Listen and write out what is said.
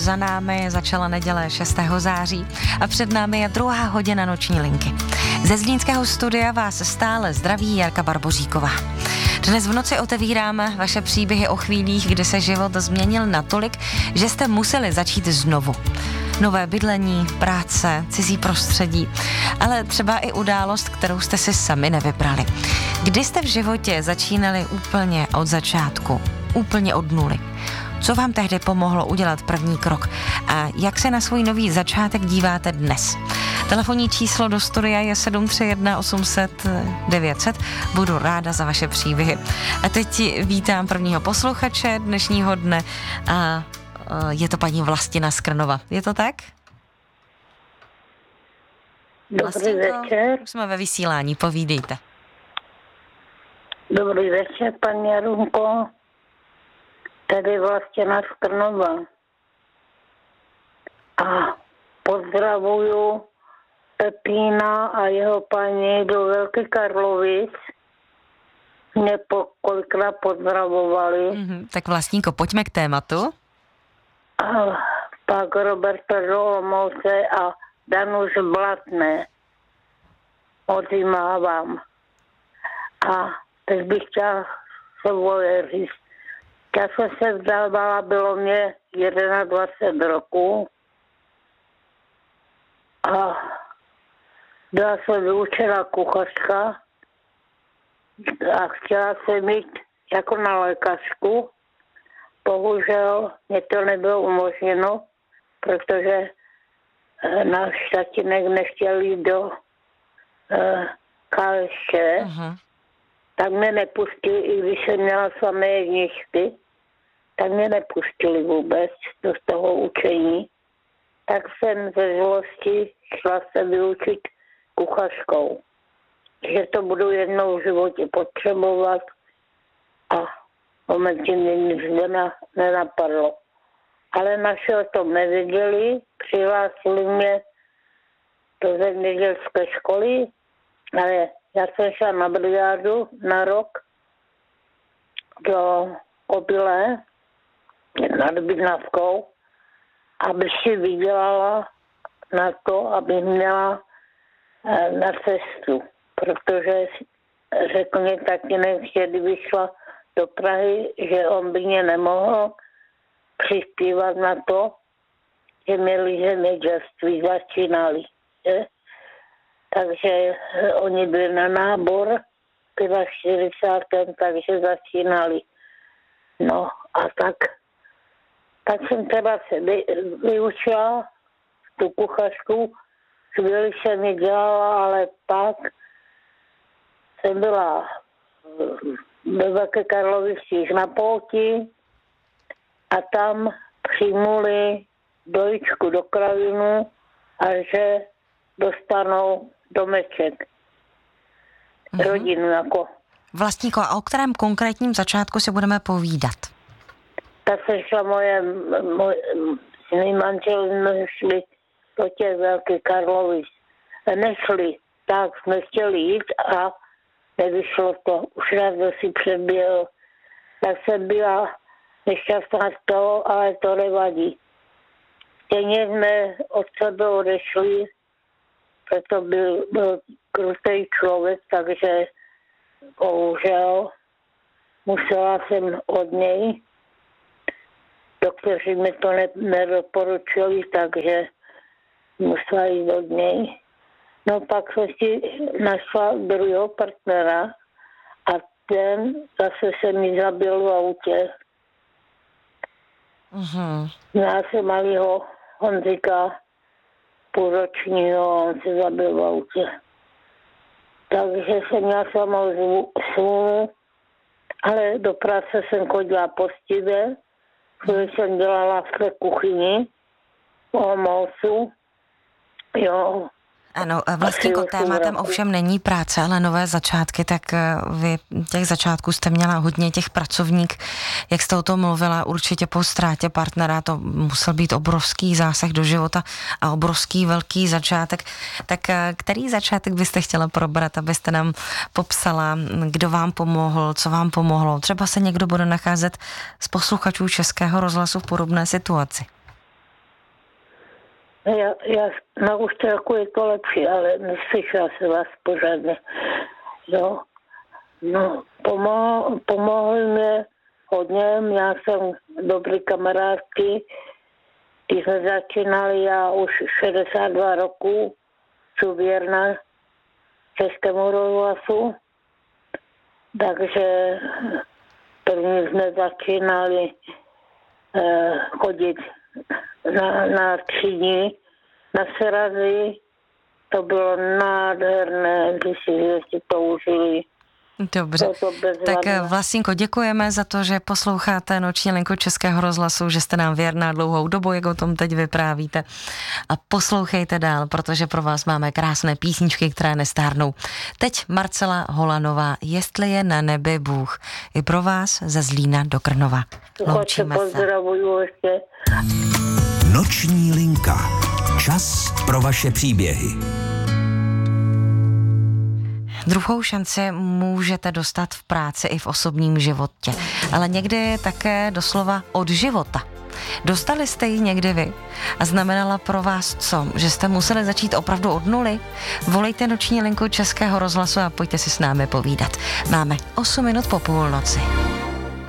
Za námi začala neděle 6. září a před námi je 2. hodina noční linky. Ze zlínského studia vás stále zdraví Jarka Barboříková. Dnes v noci otevíráme vaše příběhy o chvílích, kdy se život změnil natolik, že jste museli začít znovu. Nové bydlení, práce, cizí prostředí, ale třeba i událost, kterou jste si sami nevybrali. Kdy jste v životě začínali úplně od začátku, úplně od nuly? Co vám tehdy pomohlo udělat první krok a jak se na svůj nový začátek díváte dnes? Telefonní číslo do studia je 731 800 900. Budu ráda za vaše příběhy. A teď vítám prvního posluchače dnešního dne a je to paní Vlastina Skrnova. Je to tak? Dobrý večer. Už jsme ve vysílání, povídejte. Dobrý večer, paní Jarunko. Tady Vlastina Skrnova. A pozdravuju Pepína a jeho paní do Velký Karlovic. Mě kolikrát pozdravovali. Tak Vlastníko, pojďme k tématu. A pak Roberta do Olomouce a Danuš Blatné. Odjímávám. A teď bych chtěla svoje říct. Já jsem se vzdávala, bylo mě 21 roků a byla jsem vyučená kuchařka a chtěla jsem jít jako na lékařku. Bohužel mě to nebylo umožněno, protože náš tatínek nechtěl jít do KSČ. Tak mě nepustili, i když jsem měla samé jedničky, tak mě nepustili vůbec do toho učení. Tak jsem ze zlosti šla se vyučit kuchařkou. Že to budu jednou v životě potřebovat a momentě mě nic nenapadlo. Ale naši o tom nevěděli, přihlásili mě do zemědělské školy, ale já jsem šla na brigádu na rok do Obylé nad Bydnavkou, aby si vydělala na to, aby měla na cestu. Protože řekl mě tatínek, že kdyby šla do Prahy, že on by mě nemohl přispívat na to, že měli zemědělství, začínali. Že? Takže oni byli na nábor v 45. takže začínali. No a tak jsem teda se vyučila tu kuchařku, chvíli jsem ji dělala, ale pak jsem byla ve Velké Karlovicích na Polti a tam přijmuli dojičku do Kravinu a že dostanou domeček. Rodinu jako. Vlastníko, a o kterém konkrétním začátku si budeme povídat? Tak se šla moje manžel šli do těch Velkých Karlovic. Nešli, tak jsme chtěli jít a nevyšlo to. Už raz si přeběhl. Tak jsem byla nešťastná z toho, ale to nevadí. Stejně jsme od sebe odešli, to byl krutý člověk, takže bohužel musela jsem od něj. Doktoři mi to nedoporučili, takže musela jít od něj. No pak jsem si našla druhého partnera a ten zase se mi zabil v autě. Já jsem malýho Honzika, půlročního, on se zabil v autě. Takže jsem měla samou svůj, ale do práce jsem chodila poctivě, když jsem dělala v té kuchyni v Olomoucu. Jo. Ano, Vlastníko, tématem ovšem není práce, ale nové začátky, tak vy těch začátků jste měla hodně, těch pracovník, jak jste o tom mluvila, určitě po ztrátě partnera, to musel být obrovský zásah do života a obrovský velký začátek. Tak který začátek byste chtěla probrat, abyste nám popsala, kdo vám pomohl, co vám pomohlo? Třeba se někdo bude nacházet z posluchačů Českého rozhlasu v podobné situaci. Na úštělku je to lepší, ale neslyšela se vás pořádně. Jo. No, pomohli mě hodně, já jsem dobrý kamarádky. Když jsme začínali, já už 62 roků jsem věrná Českému rozhlasu. Takže první jsme začínali chodit na 3 dny na srazy. To bylo nádherné, když si to užili. Dobře, tak Vlasinko, děkujeme za to, že posloucháte Noční linku Českého rozhlasu, že jste nám věrná dlouhou dobu, jak o tom teď vyprávíte. A poslouchejte dál, protože pro vás máme krásné písničky, které nestárnou. Teď Marcela Holanová, Jestli je na nebi Bůh. I pro vás ze Zlína do Krnova. Loučíme se. Noční linka. Čas pro vaše příběhy. Druhou šanci můžete dostat v práci i v osobním životě, ale někdy také doslova od života. Dostali jste ji někdy vy a znamenala pro vás co? Že jste museli začít opravdu od nuly? Volejte Noční linku Českého rozhlasu a pojďte si s námi povídat. Máme 8 minut po půlnoci.